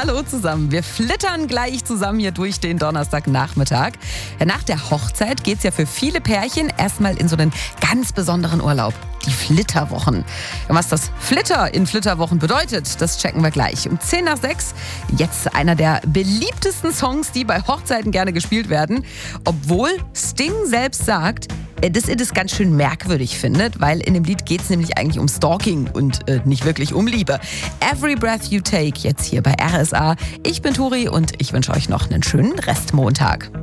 Hallo zusammen. Wir flittern gleich zusammen hier durch den Donnerstagnachmittag. Nach der Hochzeit geht's ja für viele Pärchen erstmal in so einen ganz besonderen Urlaub. Die Flitterwochen. Und was das Flitter in Flitterwochen bedeutet, das checken wir gleich. Um 5:10. Jetzt einer der beliebtesten Songs, die bei Hochzeiten gerne gespielt werden. Obwohl Sting selbst sagt, dass er das ganz schön merkwürdig findet, weil in dem Lied geht es nämlich eigentlich um Stalking und nicht wirklich um Liebe. Every Breath You Take, jetzt hier bei RSA. Ich bin Turi und ich wünsche euch noch einen schönen Restmontag.